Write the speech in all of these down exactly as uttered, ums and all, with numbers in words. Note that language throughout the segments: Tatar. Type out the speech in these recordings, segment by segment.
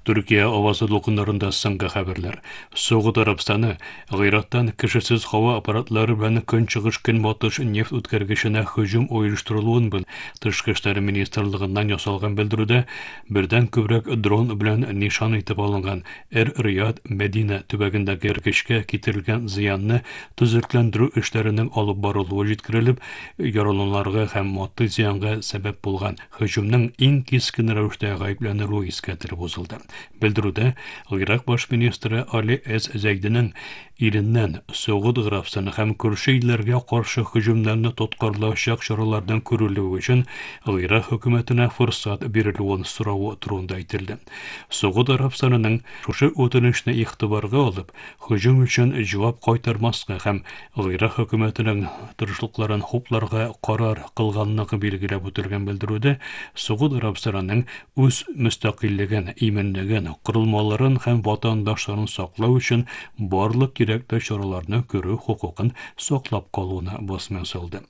Түркия авасы дулкыннарында соңгы хәбәрләр. Сауд Арабстаны Гыйраттан кешесез һава аппаратлары белән көнчыгыш көнбатыш нефть үткәргеченә һөҗүм оештырылуын бел. Тышкы эшләр министрлыгыннан ясалган белдерүдә бердән күбрәк дрон белән нишан итеп алынган Эр-Рияд, Мәдинә төбәгендәге эркешкә китерелгән зыянны төзекләндерү эшләренең алып барылуы җиткерелеп, яралануларга һәм матди зыянга сәбәп булган һөҗүмнең иң кискен рәвештә гаепләнелүе искәртелеп узылды. Белдерүдә Ирак баш министры Али Эз-Зәйдинең иленнән Сауд Арабстаны һәм күрше илләргә каршы һөҗүмнәрне тоткарлаучак чаралардан күрелүе өчен Ирак хөкүмәтенә форсат бирелүен соравы турында әйтелде. Сауд Арабстанының шушы үтенечне игътибарга алып, һөҗүм өчен җавап кайтармаска һәм Ирак хөкүмәтенең тырышлыкларын хупларга карар кылганлыгы билгеләп үтелгән белдерүдә Сауд Арабстанының үз мөстәкыйльлеген иминлеген корылмаларын һәм ватандашларын саклау өчен барлык кирәкле чараларны күрү хукукын саклап калуына басма ясалды.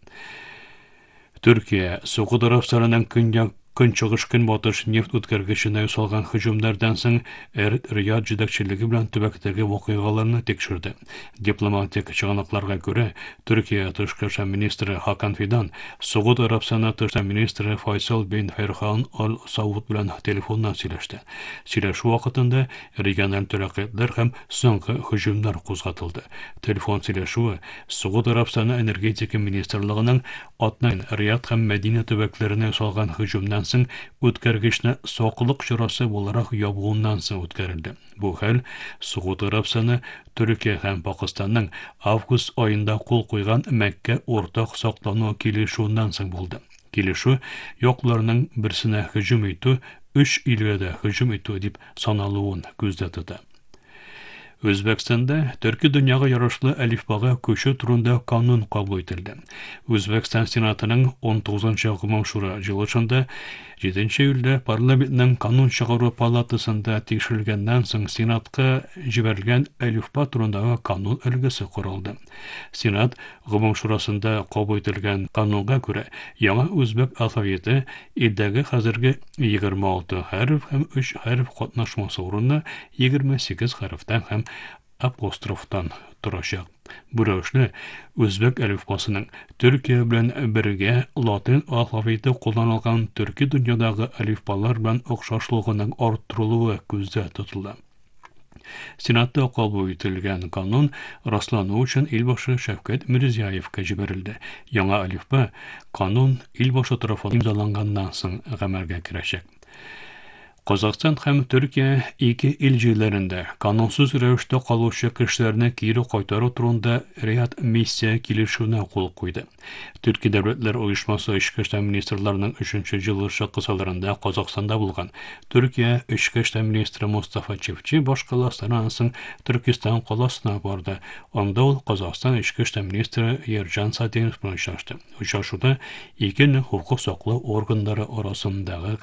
Төркия Сауд Арабстанының көньяк көнчыгыш көнбатыш нефть үткәргеченә ясалган һөҗүмнәрдән соң Эр-Рияд җитәкчелеге белән төбәктәге вакыйгаларны тикшерде. Дипломатик чыганакларга күрә, Төркия тышкы эшләр министры Хакан Фидан Сауд Арабстаны тышкы министры Файсал бин Фәрхан Аль-Сауд белән телефоннан сөйләште. Сөйләшү вакытында региональ тәнкыйтьләр һәм соңгы һөҗүмнәр кузгатылды. Телефон сөйләшүе Сауд Арабстаны энергетика министрлыгының Атнан, Рияд һәм Мәдинә төбәкләренә ясалган һөҗүмнән соң үткәргечне саклык чарасы буларак ябуыннан соң үткәрелде. Бу хәл Сауд Арабстаны, Төркия һәм Пакистанның август айында кул куйган Мәккә уртак саклану килешүеннән соң булды. Килешү якларның берсенә һөҗүм итү, өч илгә дә һөҗүм итү дип саналуын күздә тота. Үзбәкстанда Төрки дөньяга ярашлы әлифбага күчү турында канун кабул ителде. Үзбәкстан Сенатының он тугызынчы гомум шура җыелышында җиденче июльдә парламентның канун чыгару палатасында тикшерелгәннән соң Сенатка җибәрелгән әлифба турындагы канун өлгесе каралды. Сенат гомум шурасында кабул ителгән канунга күрә яңа үзбәк алфавиты илдәге хәзерге егерме алты хәреф һәм өч хәреф катнашмасы урынына егерме сигез хәрефтән һәм апострофтан торачак. Бу рәвешле үзбәк әлифбасының Төркия белән бергә латин алфавиты кулланылган төрки дөньядагы әлифбалар белән охшашлыгының арттырылуы күздә тотыла. Сенатта кабул ителгән канун раслану өчен илбашы Шәвкәт Мирзияевка җибәрелде. Яңа әлифба канун илбашы тарафыннан имзаланганнан соң гамәлгә керәчәк. Казакстан һәм Төркия ике ил җирләрендә канунсыз рәвештә калучы кешеләрне кире кайтару турында Рият миссия килешүенә кул куйды. Төрки дәүләтләр оешмасы эчке эшләр министрларының өченче җыелышы кысаларында Казакстанда булган. Төркия эчке эшләр министры Мустафа Чевчи башкаласыннан соң Төркстан каласына барды. Анда ул Казакстан эчке эшләр министры Ержан Сатинов белән очрашты. Очрашуда ике хукук саклау органнары арасындагы